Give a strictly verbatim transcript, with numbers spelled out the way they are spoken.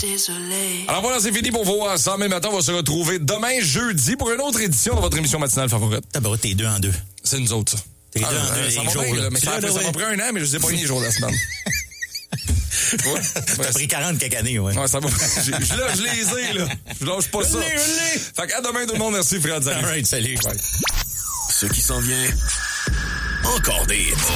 Désolé. Alors voilà, c'est fini pour vos cent mai matin. On va se retrouver demain, jeudi, pour une autre édition de votre émission matinale favorite. Ah ben, t'es deux en deux. C'est nous autres, ça. T'es Ah, deux en euh, deux, ça les va jours, bien, là. là, mais ça, C'est a- là, ça ouais. m'a pris un an, mais je les ai pas les jours de la semaine. Ouais. T'as pris quarante quelques années, ouais. Ouais, ça va. Je, je, là, je les ai, là. Je lâche pas ça. Je l'ai, je l'ai. Fait qu'à demain, tout le monde. Merci, Fred. Salut. All right, salut. Bye. Ce qui s'en vient, encore des hits.